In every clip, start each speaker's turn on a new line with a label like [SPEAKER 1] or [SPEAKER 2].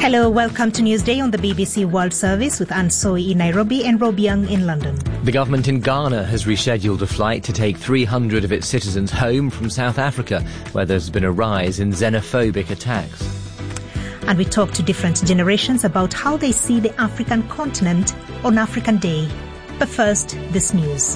[SPEAKER 1] Hello, welcome to Newsday on the BBC World Service with Anne Soy in Nairobi and Rob Young in London.
[SPEAKER 2] The government in Ghana has rescheduled a flight to take 300 of its citizens home from South Africa, where there's been a rise in xenophobic attacks.
[SPEAKER 1] And we talk to different generations about how they see the African continent on African Day. But first, this news.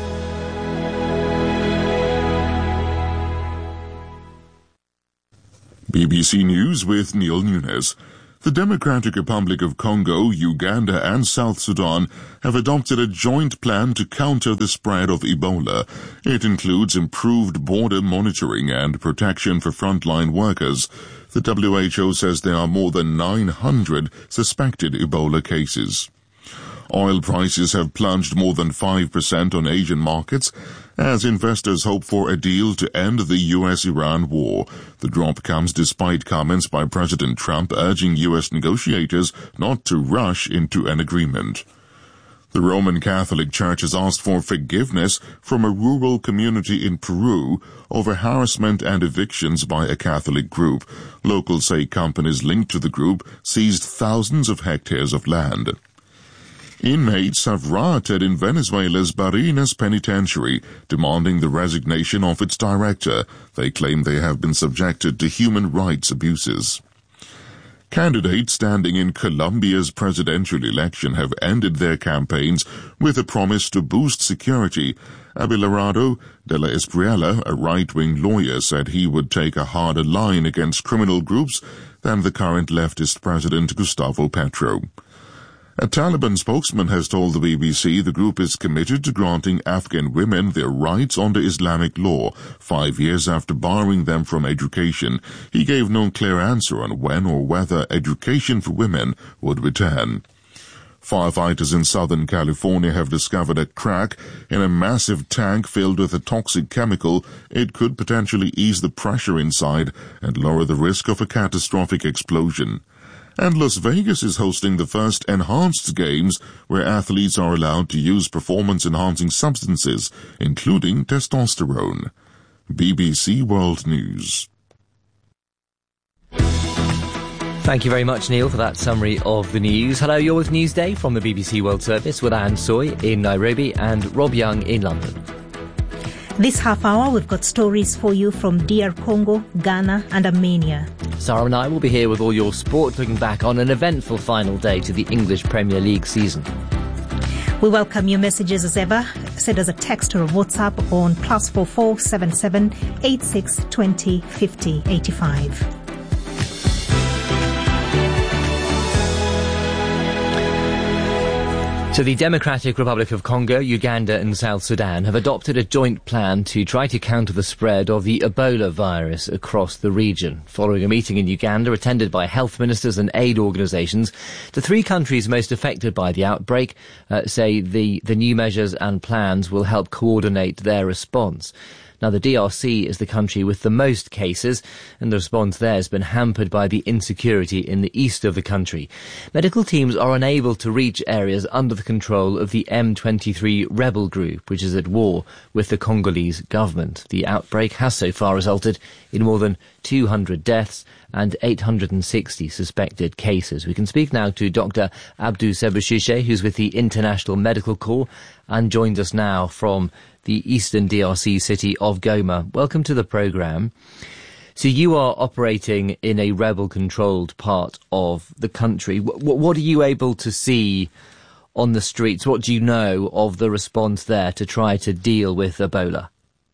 [SPEAKER 3] BBC News with Neil Nunes. The Democratic Republic of Congo, Uganda and South Sudan have adopted a joint plan to counter the spread of Ebola. It includes improved border monitoring and protection for frontline workers. The WHO says there are more than 900 suspected Ebola cases. Oil prices have plunged more than 5% on Asian markets as investors hope for a deal to end the US-Iran war. The drop comes despite comments by President Trump urging US negotiators not to rush into an agreement. The Roman Catholic Church has asked for forgiveness from a rural community in Peru over harassment and evictions by a Catholic group. Locals say companies linked to the group seized thousands of hectares of land. Inmates have rioted in Venezuela's Barinas Penitentiary, demanding the resignation of its director. They claim they have been subjected to human rights abuses. Candidates standing in Colombia's presidential election have ended their campaigns with a promise to boost security. Abelardo de la Espriella, a right-wing lawyer, said he would take a harder line against criminal groups than the current leftist president Gustavo Petro. A Taliban spokesman has told the BBC the group is committed to granting Afghan women their rights under Islamic law, 5 years after barring them from education. He gave no clear answer on when or whether education for women would return. Firefighters in Southern California have discovered a crack in a massive tank filled with a toxic chemical. It could potentially ease the pressure inside and lower the risk of a catastrophic explosion. And Las Vegas is hosting the first enhanced games where athletes are allowed to use performance-enhancing substances, including testosterone. BBC World News.
[SPEAKER 2] Thank you very much, Neil, for that summary of the news. Hello, you're with Newsday from the BBC World Service with Anne Soy in Nairobi and Rob Young in London.
[SPEAKER 1] This half hour, we've got stories for you from DR Congo, Ghana and Armenia.
[SPEAKER 2] Sarah and I will be here with all your sport, looking back on an eventful final day to the English Premier League season.
[SPEAKER 1] We welcome your messages as ever. Send us a text or a WhatsApp on +44 77 86 20 50 85.
[SPEAKER 2] So the Democratic Republic of Congo, Uganda and South Sudan have adopted a joint plan to try to counter the spread of the Ebola virus across the region. Following a meeting in Uganda attended by health ministers and aid organisations, the three countries most affected by the outbreak say the new measures and plans will help coordinate their response. Now, the DRC is the country with the most cases, and the response there has been hampered by the insecurity in the east of the country. Medical teams are unable to reach areas under the control of the M23 rebel group, which is at war with the Congolese government. The outbreak has so far resulted in more than 200 deaths and 860 suspected cases. We can speak now to Dr. Abdou Sebushishe, who's with the International Medical Corps and joins us now from the eastern DRC city of Goma. Welcome to the programme. So you are operating in a rebel-controlled part of the country. What are you able to see on the streets? What do you know of the response there to try to deal with Ebola?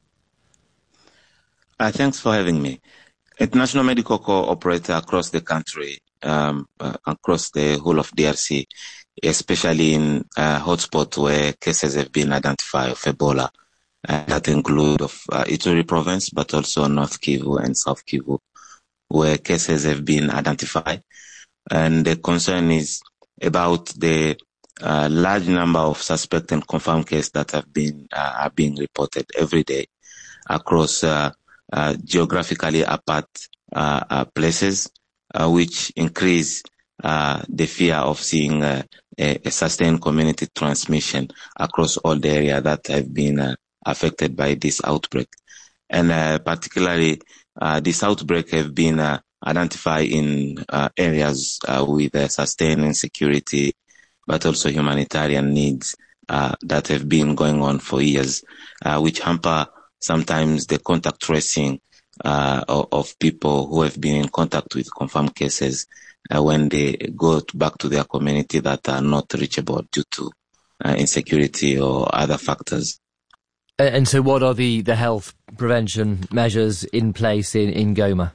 [SPEAKER 4] Thanks for having me. International Medical Corps operates across the country, across the whole of DRC, especially in hotspots where cases have been identified of Ebola. That include of Ituri province, but also North Kivu and South Kivu, where cases have been identified. And the concern is about the large number of suspect and confirmed cases that have been are being reported every day across geographically apart places, which increase the fear of seeing a sustained community transmission across all the area that have been affected by this outbreak. And particularly, this outbreak have been identify in areas with sustained insecurity, but also humanitarian needs that have been going on for years, which hamper sometimes the contact tracing of people who have been in contact with confirmed cases when they go back to their community that are not reachable due to insecurity or other factors.
[SPEAKER 2] And so what are the health prevention measures in place in Goma?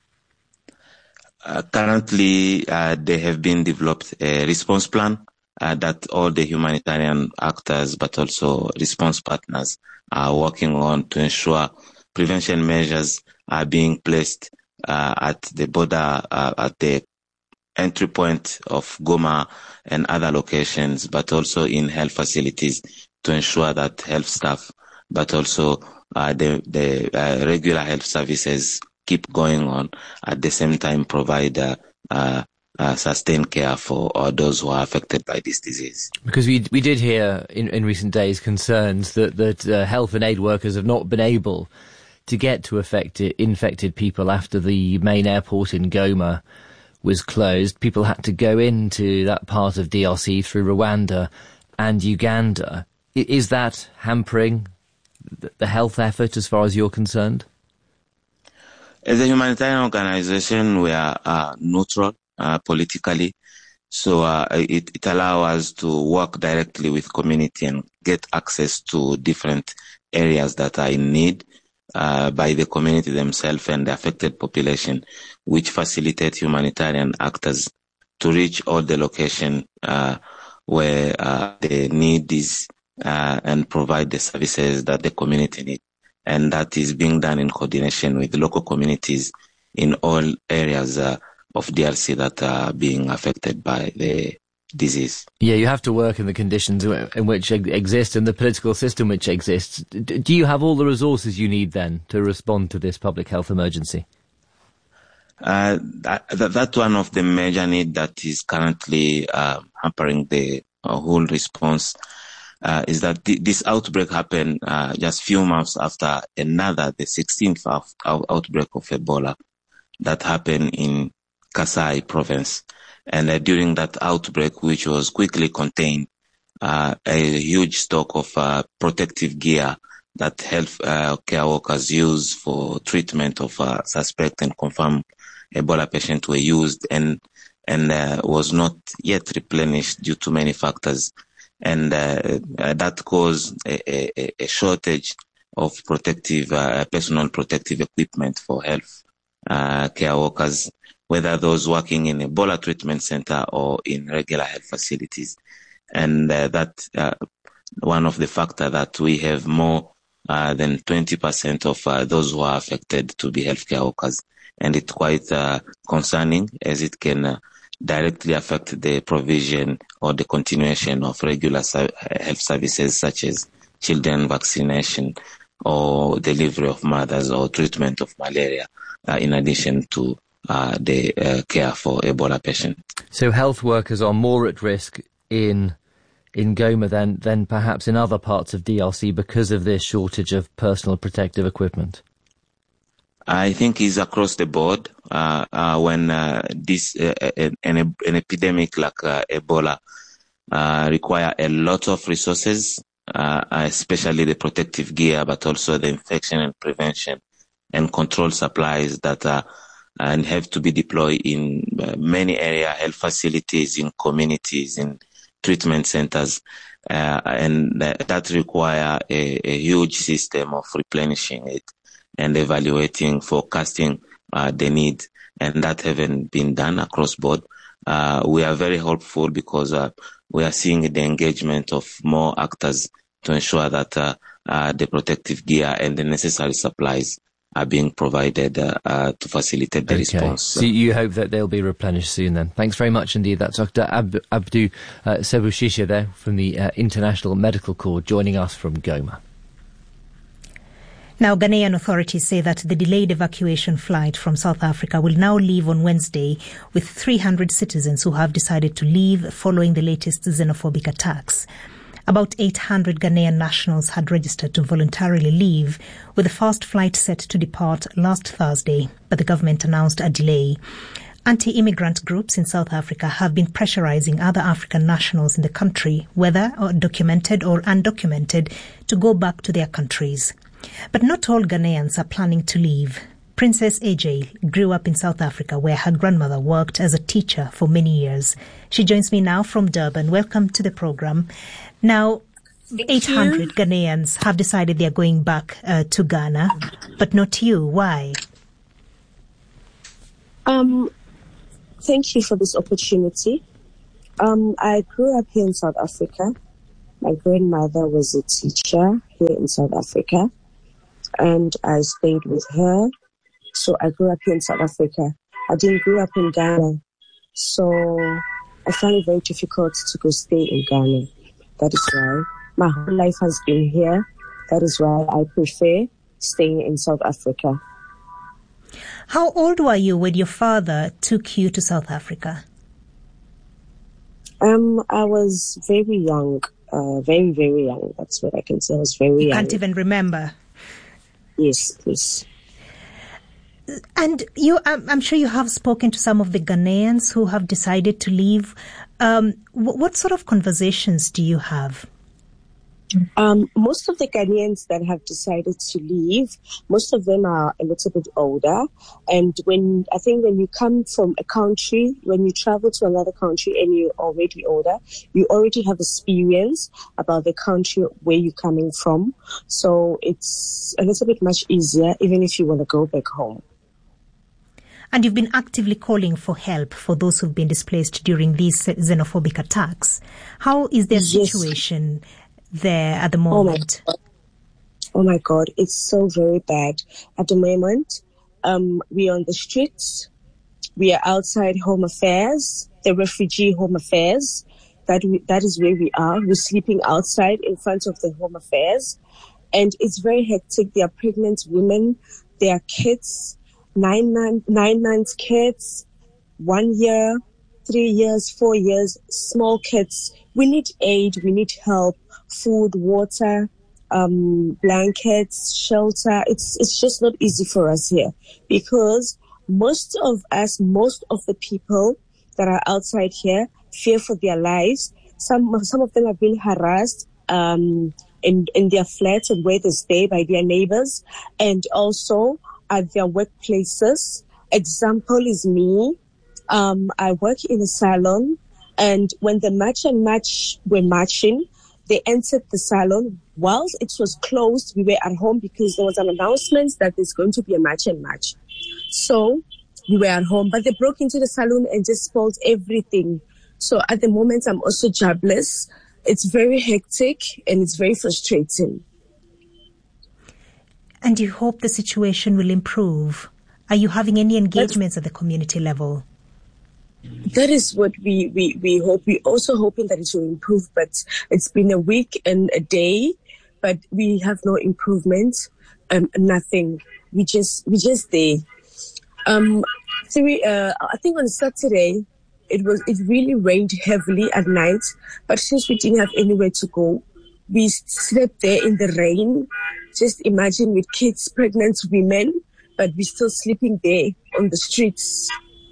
[SPEAKER 4] Currently, they have been developed a response plan that all the humanitarian actors, but also response partners are working on to ensure prevention measures are being placed at the border, at the entry point of Goma and other locations, but also in health facilities to ensure that health staff, but also the regular health services keep going on, at the same time provide sustained care for those who are affected by this disease.
[SPEAKER 2] Because we did hear in recent days concerns that health and aid workers have not been able to get to infected people after the main airport in Goma was closed. People had to go into that part of DRC through Rwanda and Uganda. Is that hampering the health effort as far as you're concerned?
[SPEAKER 4] As a humanitarian organization, we are neutral politically, so it allows us to work directly with community and get access to different areas that are in need by the community themselves and the affected population, which facilitate humanitarian actors to reach all the location where the need is and provide the services that the community needs. And that is being done in coordination with local communities in all areas of DRC that are being affected by the disease.
[SPEAKER 2] Yeah, you have to work in the conditions in which exist and the political system which exists. Do you have all the resources you need then to respond to this public health emergency?
[SPEAKER 4] That's one of the major needs that is currently hampering the whole response. Is that this outbreak happened just few months after the 16th outbreak of Ebola that happened in Kasai province. And during that outbreak, which was quickly contained, a huge stock of protective gear that health care workers use for treatment of suspect and confirmed Ebola patients were used and was not yet replenished due to many factors. And that caused a shortage of personal protective equipment for health care workers, whether those working in Ebola treatment center or in regular health facilities. And that one of the factors that we have more than 20% of those who are affected to be healthcare workers. And it's quite concerning, as it can directly affect the provision or the continuation of regular health services such as children vaccination or delivery of mothers or treatment of malaria, in addition to the care for Ebola patients.
[SPEAKER 2] So health workers are more at risk in Goma than perhaps in other parts of DRC because of this shortage of personal protective equipment?
[SPEAKER 4] I think it's across the board. When this an epidemic like Ebola require a lot of resources, especially the protective gear, but also the infection and prevention and control supplies that and have to be deployed in many area health facilities, in communities, in treatment centers, and that require a huge system of replenishing it and evaluating, forecasting the need, and that haven't been done across board. We are very hopeful because we are seeing the engagement of more actors to ensure that the protective gear and the necessary supplies are being provided to facilitate the response.
[SPEAKER 2] So you hope that they'll be replenished soon then. Thanks very much indeed. That's Dr. Abdou Sebushisha there from the International Medical Corps joining us from Goma.
[SPEAKER 1] Now, Ghanaian authorities say that the delayed evacuation flight from South Africa will now leave on Wednesday with 300 citizens who have decided to leave following the latest xenophobic attacks. About 800 Ghanaian nationals had registered to voluntarily leave, with the first flight set to depart last Thursday, but the government announced a delay. Anti-immigrant groups in South Africa have been pressurizing other African nationals in the country, whether documented or undocumented, to go back to their countries. But not all Ghanaians are planning to leave. Princess AJ grew up in South Africa, where her grandmother worked as a teacher for many years. She joins me now from Durban. Welcome to the program. Now, 800 Ghanaians have decided they are going back to Ghana, but not you. Why?
[SPEAKER 5] Thank you for this opportunity. I grew up here in South Africa. My grandmother was a teacher here in South Africa, and I stayed with her. So I grew up here in South Africa. I didn't grow up in Ghana. So I find it very difficult to go stay in Ghana. That is why my whole life has been here. That is why I prefer staying in South Africa.
[SPEAKER 1] How old were you when your father took you to South Africa?
[SPEAKER 5] I was very young, very, very young. That's what I can say. I was very young.
[SPEAKER 1] You can't even remember?
[SPEAKER 5] Yes, please.
[SPEAKER 1] And I'm sure you have spoken to some of the Ghanaians who have decided to leave. What sort of conversations do you have?
[SPEAKER 5] Most of the Ghanaians that have decided to leave, most of them are a little bit older. And when you come from a country, when you travel to another country and you're already older, you already have experience about the country where you're coming from. So it's a little bit much easier, even if you want to go back home.
[SPEAKER 1] And you've been actively calling for help for those who've been displaced during these xenophobic attacks. How is their situation there at the moment?
[SPEAKER 5] Oh my God, it's so very bad. At the moment, we are on the streets. We are outside Home Affairs, the refugee Home Affairs. That is where we are. We're sleeping outside in front of the Home Affairs. And it's very hectic. There are pregnant women. There are kids. 9 months kids, 1 year, 3 years, 4 years, small kids. We need aid, we need help, food, water, blankets, shelter. It's just not easy for us here because most of the people that are outside here fear for their lives. Some of them have been harassed in their flats and where they stay by their neighbors, and also at their workplaces. Example is me. I work in a salon, and when the match and match were matching, they entered the salon. Whilst it was closed, we were at home because there was an announcement that there's going to be a match and match. So we were at home, but they broke into the salon and just spoiled everything. So at the moment, I'm also jobless. It's very hectic and it's very frustrating.
[SPEAKER 1] And you hope the situation will improve. Are you having any engagements at the community level?
[SPEAKER 5] That is what we hope. We're also hoping that it will improve, but it's been a week and a day, but we have no improvement, nothing. We just there. I think on Saturday, it really rained heavily at night, but since we didn't have anywhere to go, we slept there in the rain. Just imagine with kids, pregnant women, but we're still sleeping there on the streets.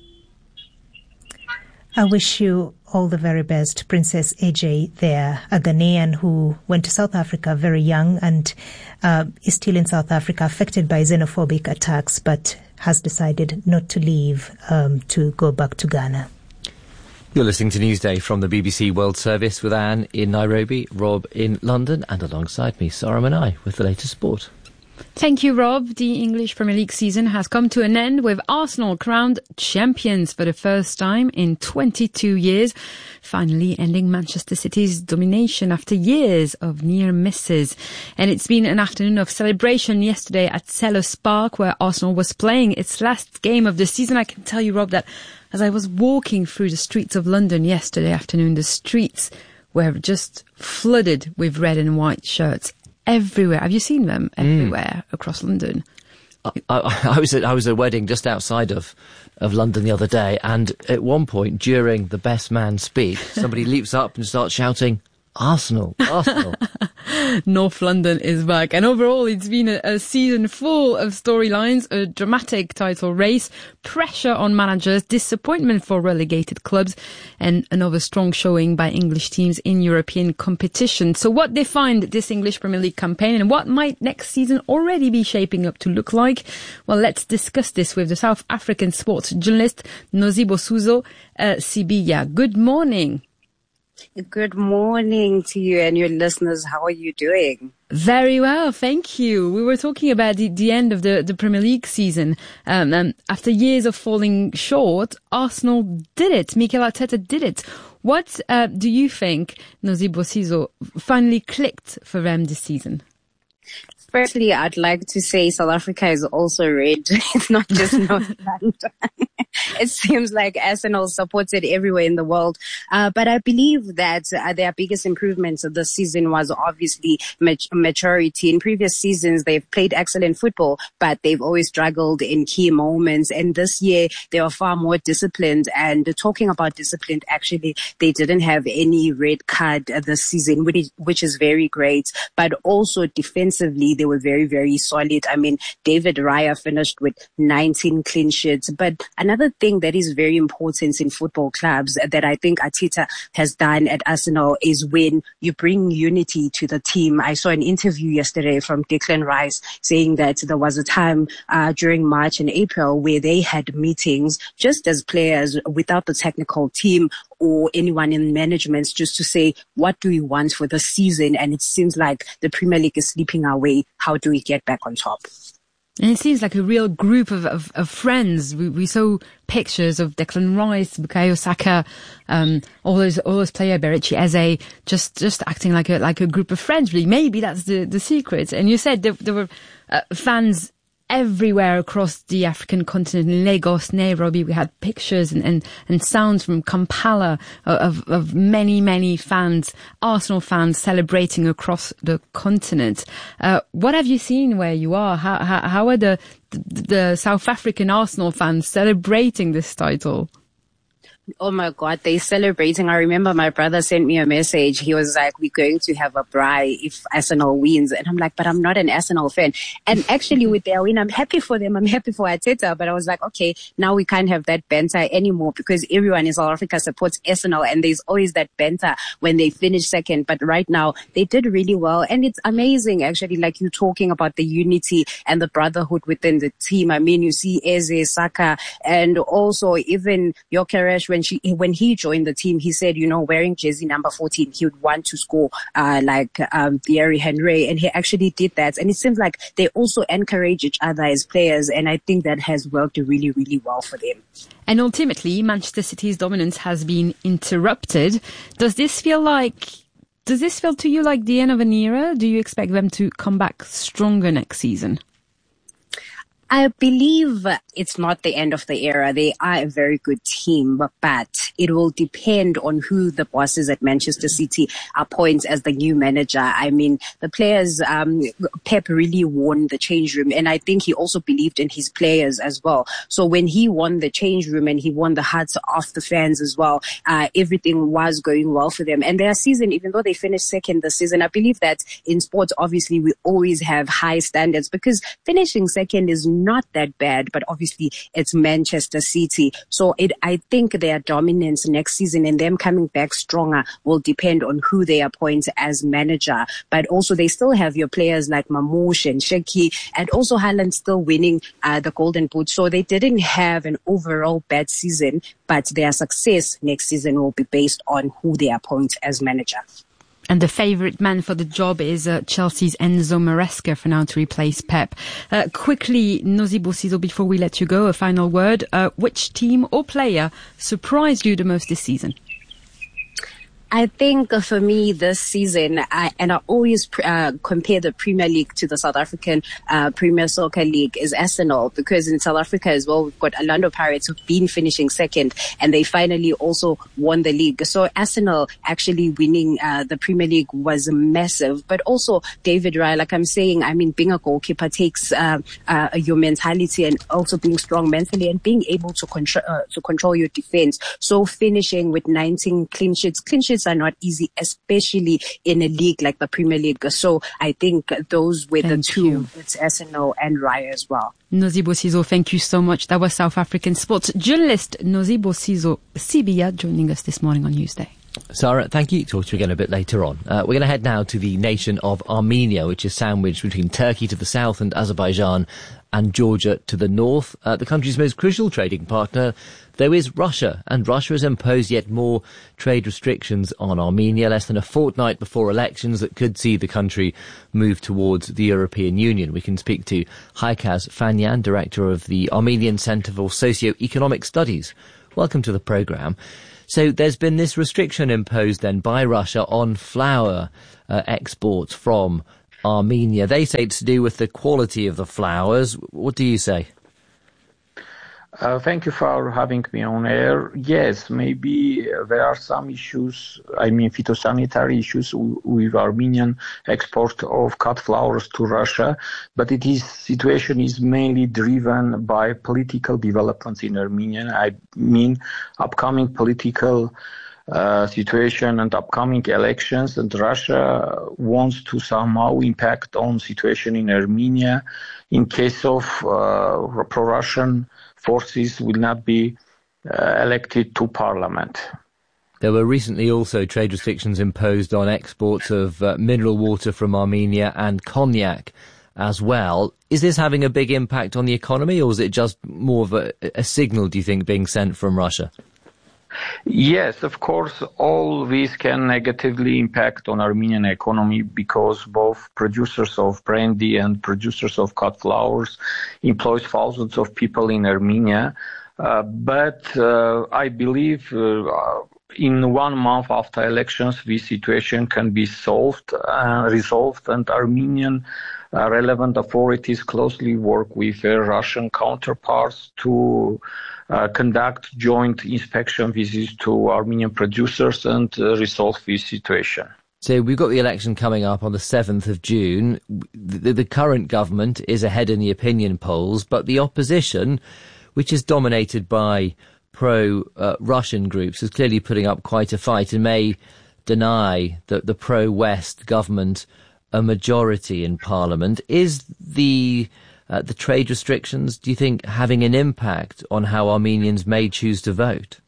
[SPEAKER 1] I wish you all the very best, Princess AJ there, a Ghanaian who went to South Africa very young and is still in South Africa, affected by xenophobic attacks, but has decided not to leave to go back to Ghana.
[SPEAKER 2] You're listening to Newsday from the BBC World Service with Anne in Nairobi, Rob in London, and alongside me, Sarah Manai with the latest sport.
[SPEAKER 6] Thank you, Rob. The English Premier League season has come to an end with Arsenal crowned champions for the first time in 22 years, finally ending Manchester City's domination after years of near misses. And it's been an afternoon of celebration yesterday at Selhurst Park, where Arsenal was playing its last game of the season. I can tell you, Rob, that as I was walking through the streets of London yesterday afternoon, the streets were just flooded with red and white shirts. Everywhere. Have you seen them everywhere across London?
[SPEAKER 2] I was at a wedding just outside of London the other day, and at one point during the best man speech, somebody leaps up and starts shouting, Arsenal.
[SPEAKER 6] North London is back. And overall, it's been a season full of storylines, a dramatic title race, pressure on managers, disappointment for relegated clubs, and another strong showing by English teams in European competition. So what defined this English Premier League campaign, and what might next season already be shaping up to look like? Well, let's discuss this with the South African sports journalist Nosibo Suzo Sibia. Good morning.
[SPEAKER 7] Good morning to you and your listeners. How are you doing?
[SPEAKER 6] Very well, thank you. We were talking about the end of the Premier League season. After years of falling short, Arsenal did it. Mikel Arteta did it. What do you think, Nosibo Suzo, finally clicked for them this season?
[SPEAKER 7] Firstly, I'd like to say South Africa is also red. It's not just North London. It seems like Arsenal is supported everywhere in the world. But I believe that their biggest improvements of this season was obviously maturity. In previous seasons, they've played excellent football, but they've always struggled in key moments. And this year, they are far more disciplined. And talking about disciplined, actually, they didn't have any red card this season, which is very great. But also defensively, they were very, very solid. I mean, David Raya finished with 19 clean sheets. But another thing that is very important in football clubs that I think Arteta has done at Arsenal is when you bring unity to the team. I saw an interview yesterday from Declan Rice saying that there was a time during March and April where they had meetings just as players without the technical team or anyone in management, just to say, what do we want for the season? And it seems like the Premier League is slipping away. How do we get back on top?
[SPEAKER 6] And it seems like a real group of friends. We saw pictures of Declan Rice, Bukayo Saka, all those players, Berechi Eze, just acting like a group of friends. Really, maybe that's the secret. And you said there were fans everywhere across the African continent, in Lagos, Nairobi. We had pictures and sounds from Kampala of many fans, Arsenal fans celebrating across the continent. What have you seen where you are? How are the South African Arsenal fans celebrating this title?
[SPEAKER 7] Oh my God, they're celebrating. I remember my brother sent me a message. He was like, we're going to have a braai if Arsenal wins. And I'm like, but I'm not an Arsenal fan. And actually with their win, I'm happy for them. I'm happy for Arteta. But I was like, okay, now we can't have that banter anymore because everyone in South Africa supports Arsenal. And there's always that banter when they finish second. But right now they did really well. And it's amazing, actually, like you talking about the unity and the brotherhood within the team. I mean, you see Eze, Saka, and also even Gyökeres, when he joined the team, he said, wearing jersey number 14, he would want to score like Thierry Henry, and he actually did that. And it seems like they also encourage each other as players, and I think that has worked really, really well for them.
[SPEAKER 6] And ultimately, Manchester City's dominance has been interrupted. Does this feel to you like the end of an era? Do you expect them to come back stronger next season?
[SPEAKER 7] I believe it's not the end of the era. They are a very good team, but it will depend on who the bosses at Manchester City appoint as the new manager. I mean, the players, Pep really won the change room, and I think he also believed in his players as well. So when he won the change room and he won the hearts of the fans as well, everything was going well for them. And their season, even though they finished second this season, I believe that in sports, obviously, we always have high standards because finishing second is not that bad, but obviously it's Manchester City. So I think their dominance next season and them coming back stronger will depend on who they appoint as manager. But also they still have your players like Mamouche and Sheki, and also Haaland still winning the Golden Boot. So they didn't have an overall bad season, but their success next season will be based on who they appoint as manager.
[SPEAKER 6] And the favourite man for the job is Chelsea's Enzo Maresca for now to replace Pep. Quickly, Nosibo Suzo, before we let you go, a final word. Which team or player surprised you the most this season?
[SPEAKER 7] I think for me this season, I always compare the Premier League to the South African Premier Soccer League, is Arsenal, because in South Africa as well, we've got Orlando Pirates who've been finishing second, and they finally also won the league. So Arsenal actually winning the Premier League was massive. But also David Raya, like I'm saying, I mean, being a goalkeeper takes your mentality and also being strong mentally and being able to control your defense. So finishing with 19 clean sheets tickets are not easy, especially in a league like the Premier League. So I think those were the two. It's Arsenal and Raya as well.
[SPEAKER 6] Nosibo Sizo, thank you so much. That was South African sports journalist Nosibo Sizo Sibia joining us this morning on Newsday.
[SPEAKER 2] Sarah, thank you. Talk to you again a bit later on. We're going to head now to the nation of Armenia, which is sandwiched between Turkey to the south and Azerbaijan and Georgia to the north. The country's most crucial trading partner, though, is Russia, and Russia has imposed yet more trade restrictions on Armenia less than a fortnight before elections that could see the country move towards the European Union. We can speak to Haykaz Fanyan, director of the Armenian Centre for Socio-Economic Studies. Welcome to the programme. So there's been this restriction imposed then by Russia on flour exports from Armenia. They say it's to do with the quality of the flowers. What do you say?
[SPEAKER 8] Thank you for having me on air. Yes, maybe there are some issues, phytosanitary issues with Armenian export of cut flowers to Russia, but situation is mainly driven by political developments in Armenia. I mean, upcoming political situation and upcoming elections, and Russia wants to somehow impact on situation in Armenia in case of pro-Russian forces will not be elected to parliament.
[SPEAKER 2] There were recently also trade restrictions imposed on exports of mineral water from Armenia and cognac as well. Is this having a big impact on the economy, or is it just more of a signal, do you think, being sent from Russia?
[SPEAKER 8] Yes, of course, all this can negatively impact on Armenian economy because both producers of brandy and producers of cut flowers employ thousands of people in Armenia. But I believe in 1 month after elections, this situation can be resolved, and Armenian relevant authorities closely work with their Russian counterparts to conduct joint inspection visits to Armenian producers and resolve this situation.
[SPEAKER 2] So we've got the election coming up on the 7th of June. The current government is ahead in the opinion polls, but the opposition, which is dominated by pro-Russian groups, is clearly putting up quite a fight and may deny the pro-West government a majority in parliament. Is the trade restrictions, do you think, having an impact on how Armenians may choose to vote?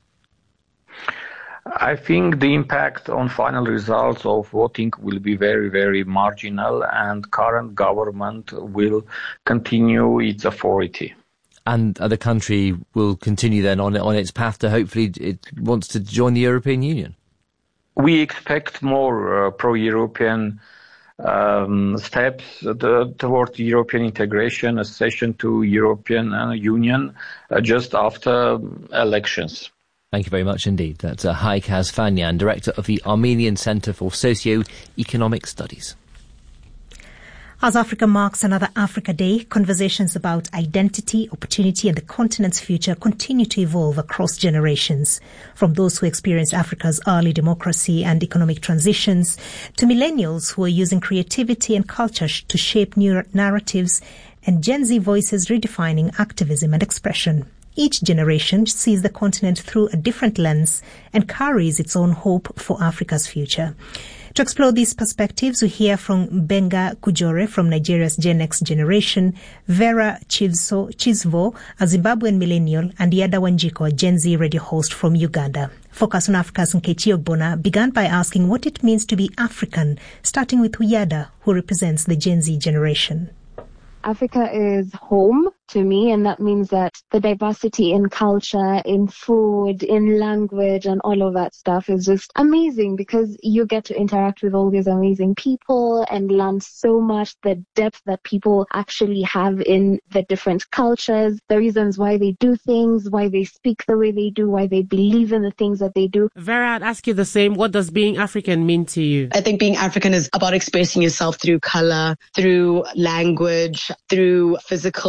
[SPEAKER 8] I think the impact on final results of voting will be very, very marginal, and current government will continue its authority.
[SPEAKER 2] And the country will continue then on its path to hopefully it wants to join the European Union?
[SPEAKER 8] We expect more pro-European steps toward European integration, accession to European Union just after elections.
[SPEAKER 2] Thank you very much indeed. That's Haykaz Fanyan, director of the Armenian Centre for Socio-Economic Studies.
[SPEAKER 1] As Africa marks another Africa Day, conversations about identity, opportunity and the continent's future continue to evolve across generations. From those who experienced Africa's early democracy and economic transitions to millennials who are using creativity and culture to shape new narratives, and Gen Z voices redefining activism and expression. Each generation sees the continent through a different lens and carries its own hope for Africa's future. To explore these perspectives, we hear from Benga Kujore from Nigeria's Gen X generation, Vera Chizvo, a Zimbabwean millennial, and Yada Wanjiko, a Gen Z radio host from Uganda. Focus on Africa's Nkechi Ogbonna began by asking what it means to be African, starting with Yada, who represents the Gen Z generation.
[SPEAKER 9] Africa is home to me, and that means that the diversity in culture, in food, in language, and all of that stuff is just amazing because you get to interact with all these amazing people and learn so much, the depth that people actually have in the different cultures, the reasons why they do things, why they speak the way they do, why they believe in the things that they do.
[SPEAKER 10] Vera, I'd ask you the same. What does being African mean to you?
[SPEAKER 11] I think being African is about expressing yourself through color, through language, through physical activity,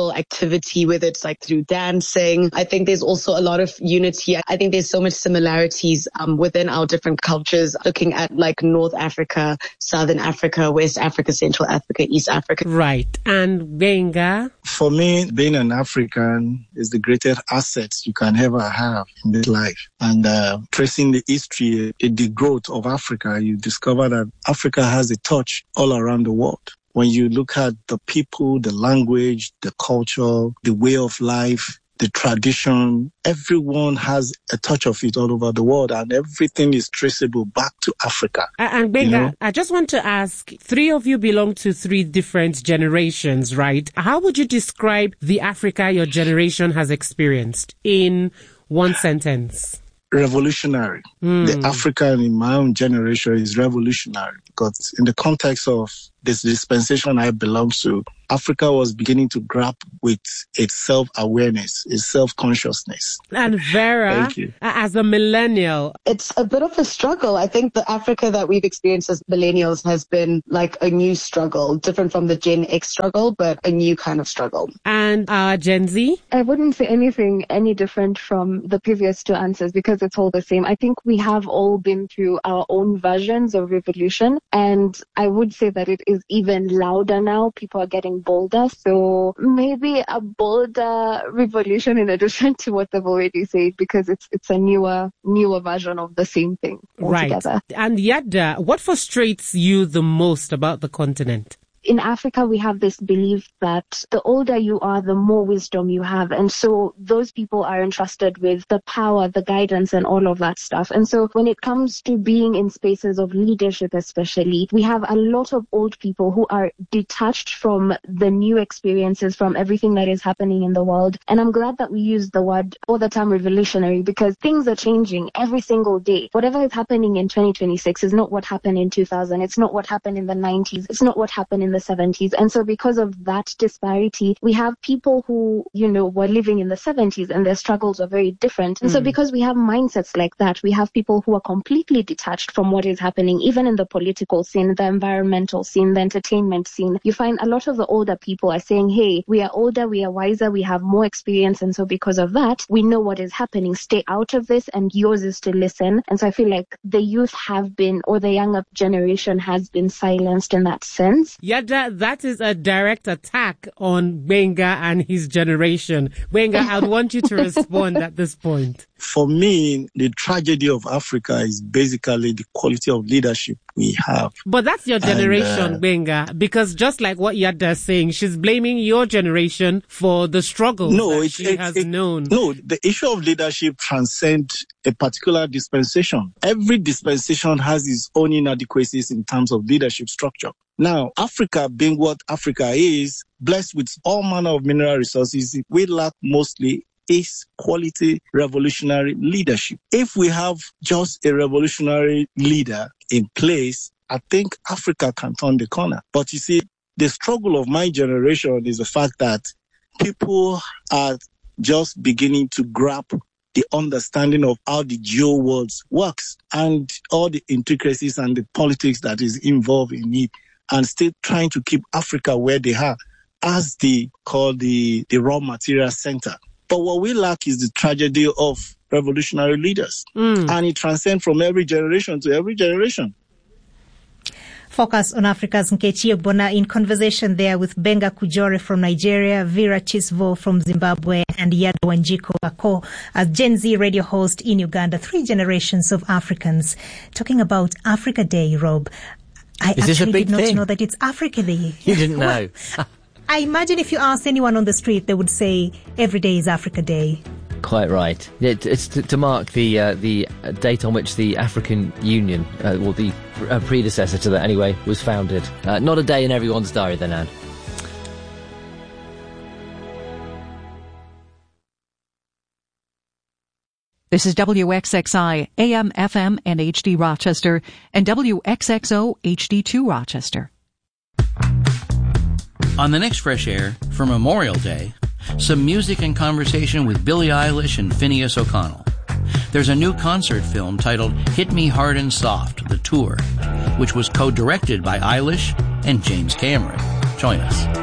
[SPEAKER 11] creativity, whether it's like through dancing. I think there's also a lot of unity. I think there's so much similarities within our different cultures, looking at like North Africa, Southern Africa, West Africa, Central Africa, East Africa.
[SPEAKER 10] Right. And Gbenga?
[SPEAKER 12] For me, being an African is the greatest asset you can ever have in this life. And tracing the history, the growth of Africa, you discover that Africa has a touch all around the world. When you look at the people, the language, the culture, the way of life, the tradition, everyone has a touch of it all over the world, and everything is traceable back to Africa.
[SPEAKER 10] And Gbenga, I just want to ask, 3 of you belong to 3 different generations, right? How would you describe the Africa your generation has experienced in one sentence?
[SPEAKER 12] Revolutionary. The African in my own generation is revolutionary, because in the context of this dispensation I belong to, Africa was beginning to grapple with its self-awareness, its self-consciousness.
[SPEAKER 10] And Vera, as a millennial,
[SPEAKER 11] it's a bit of a struggle. I think the Africa that we've experienced as millennials has been like a new struggle, different from the Gen X struggle, but a new kind of struggle.
[SPEAKER 10] And Gen Z?
[SPEAKER 9] I wouldn't say anything any different from the previous 2 answers, because it's all the same. I think we have all been through our own versions of revolution, and I would say that it is even louder now. People are getting bolder, so maybe a bolder revolution in addition to what they've already said, because it's a newer version of the same thing altogether.
[SPEAKER 10] Right. And Yada, what frustrates you the most about the continent?
[SPEAKER 9] In Africa, we have this belief that the older you are, the more wisdom you have. And so those people are entrusted with the power, the guidance, and all of that stuff. And so when it comes to being in spaces of leadership, especially, we have a lot of old people who are detached from the new experiences, from everything that is happening in the world. And I'm glad that we use the word all the time revolutionary, because things are changing every single day. Whatever is happening in 2026 is not what happened in 2000. It's not what happened in the 90s. It's not what happened in the 70s. And so because of that disparity, we have people who, were living in the 70s and their struggles are very different. And so because we have mindsets like that, we have people who are completely detached from what is happening, even in the political scene, the environmental scene, the entertainment scene. You find a lot of the older people are saying, hey, we are older, we are wiser, we have more experience. And so because of that, we know what is happening. Stay out of this, and yours is to listen. And so I feel like the youth have been, or the younger generation has been silenced in that sense.
[SPEAKER 10] That is a direct attack on Gbenga and his generation. Gbenga, I would want you to respond at this point.
[SPEAKER 12] For me, the tragedy of Africa is basically the quality of leadership we have.
[SPEAKER 10] But that's your generation, Gbenga, because just like what Yada is saying, she's blaming your generation for the struggles she has known.
[SPEAKER 12] No, the issue of leadership transcends a particular dispensation. Every dispensation has its own inadequacies in terms of leadership structure. Now, Africa being what Africa is, blessed with all manner of mineral resources, we lack mostly is quality revolutionary leadership. If we have just a revolutionary leader in place, I think Africa can turn the corner. But you see, the struggle of my generation is the fact that people are just beginning to grasp the understanding of how the geo world works and all the intricacies and the politics that is involved in it, and still trying to keep Africa where they are as they call the raw material center. But what we lack is the tragedy of revolutionary leaders. And it transcends from every generation to every generation.
[SPEAKER 1] Focus on Africa's Nkechi Ogbonna in conversation there with Gbenga Kujore from Nigeria, Vera Chisvo from Zimbabwe, and Yada Wanjiku Ako as Gen Z radio host in Uganda. 3 generations of Africans talking about Africa Day, Rob. I actually did not know that it's Africa Day.
[SPEAKER 2] You didn't know.
[SPEAKER 1] I imagine if you asked anyone on the street, they would say every day is Africa Day.
[SPEAKER 2] Quite right. It's to mark the date on which the African Union, or the predecessor to that anyway, was founded. Not a day in everyone's diary then, Anne.
[SPEAKER 13] This is WXXI, AM, FM, and HD Rochester, and WXXO HD2 Rochester.
[SPEAKER 14] On the next Fresh Air, for Memorial Day, some music and conversation with Billie Eilish and Phineas O'Connell. There's a new concert film titled Hit Me Hard and Soft, The Tour, which was co-directed by Eilish and James Cameron. Join us.